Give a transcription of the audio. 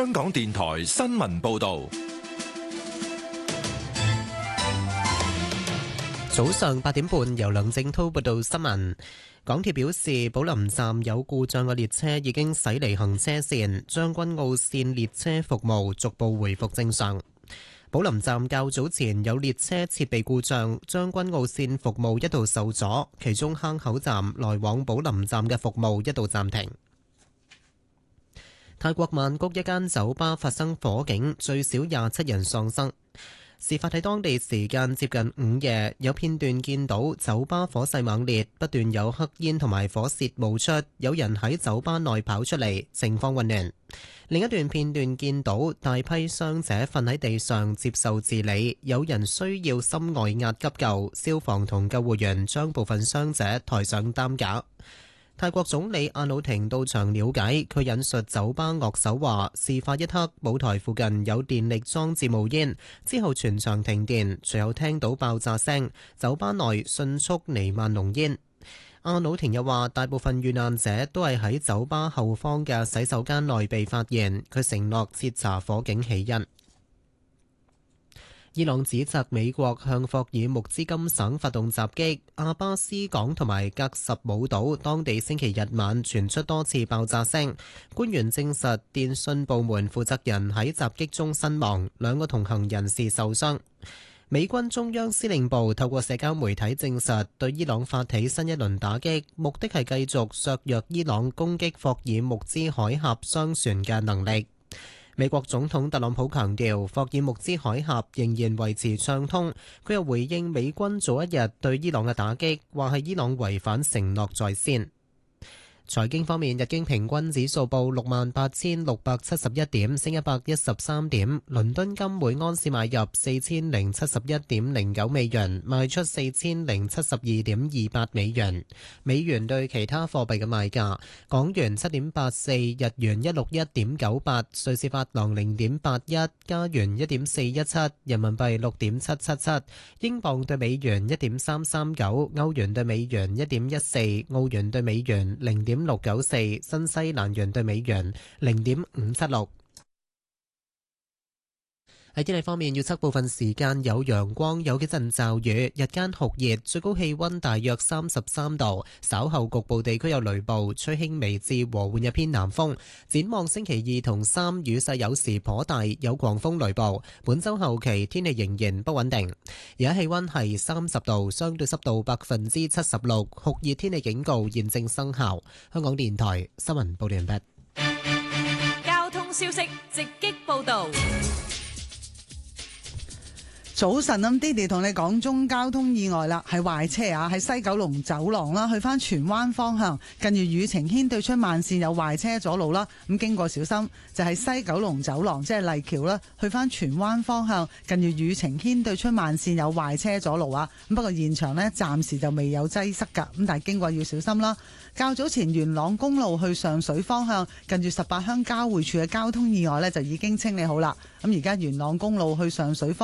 香港電台新聞報道。 早上8點半，由梁正滔報道新聞。港鐵表示，寶林站有故障嘅列車已經駛離行車線，將軍澳線列車服務逐步回復正常。寶林站較早前有列車設備故障，將軍澳線服務一度受阻，其中坑口站來往寶林站嘅服務一度暫停。泰國曼谷一間酒吧發生火警，最少27人喪生。事發喺當地時間接近午夜，有片段見到酒吧火勢猛烈，不斷有黑煙同埋火舌冒出，有人喺酒吧內跑出嚟，情況混亂。另一段片段見到大批傷者瞓喺地上接受治理，有人需要心外壓急救，消防同救護員將部分傷者抬上擔架。泰國總理阿努廷到場了解，佢引述酒吧樂手話，事發一刻舞台附近有電力裝置冒煙，之後全場停電，隨後聽到爆炸聲，酒吧內迅速彌漫濃煙。阿努廷又話，大部分遇難者都係喺酒吧後方嘅洗手間內被發現，佢承諾徹查火警起因。伊朗指責美國向霍爾木茲金省發動襲擊，阿巴斯港同埋格什姆島當地星期日晚傳出多次爆炸聲。官員證實電信部門負責人喺襲擊中身亡，2個同行人士受傷。美軍中央司令部透過社交媒體證實，對伊朗發起新一輪打擊，目的係繼續削弱伊朗攻擊霍爾木茲海峽商船嘅能力。美國總統特朗普強調，霍爾木茲海峽仍然維持暢通。佢又回應美軍早一日對伊朗嘅打擊，話係伊朗違反承諾在先。財經方面，日經平均指數報68,671點，升113點。倫敦金每安士買入4071.09美元，賣出4072.28美元。美元對其他貨幣嘅賣價：港元7.84，日元161.98，瑞士法郎0.81，加元1.417，人民幣6.777，英鎊對美元1.339，歐元對美元1.14，澳元對美元0.694，新西蘭元對美元0.576。喺天氣方面，預測部分時間有陽光，有幾陣驟雨，日間酷熱，最高氣溫大約33度。稍後局部地區有雷暴，吹輕微至和緩一偏南風。展望星期2同3，雨勢有時頗大，有狂風雷暴。本週後期天氣仍然不穩定。而家氣溫係30度，相對濕度76%，酷熱天氣警告現正生效。香港電台新聞報道完畢。 交通消息直擊報道。 早晨，咁 Didi 同你講中交通意外啦，係壞車啊，喺西九龍走廊啦，去翻荃灣方向，近住宇晴軒對出慢線有壞車阻路啦，咁經過小心，就係西九龍走廊，即係麗橋啦，去翻荃灣方向，近住宇晴軒對出慢線有壞車阻路啊，咁不過現場呢，暫時就未有擠塞噶，咁但係經過要小心啦。較早前元朗公路去上水方向，近住18鄉交匯處嘅交通意外呢，就已經清理好啦，咁而家元朗公路去上水方